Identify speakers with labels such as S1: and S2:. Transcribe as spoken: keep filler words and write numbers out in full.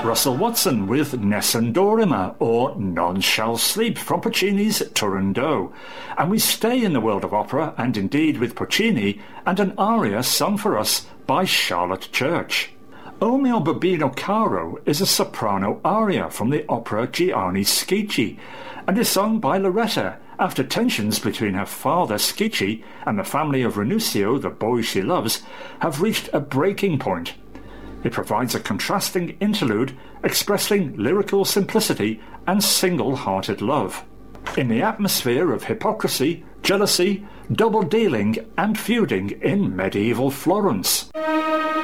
S1: Russell Watson with Nessun Dorima, or None Shall Sleep, from Puccini's Turandot. And we stay in the world of opera, and indeed with Puccini, and an aria sung for us by Charlotte Church. O mio bambino caro is a soprano aria from the opera Gianni Schicchi, and is sung by Loretta after tensions between her father Schicchi and the family of Ranuccio, the boy she loves, have reached a breaking point. It provides a contrasting interlude expressing lyrical simplicity and single-hearted love. In the atmosphere of hypocrisy, jealousy, double-dealing and feuding in medieval Florence.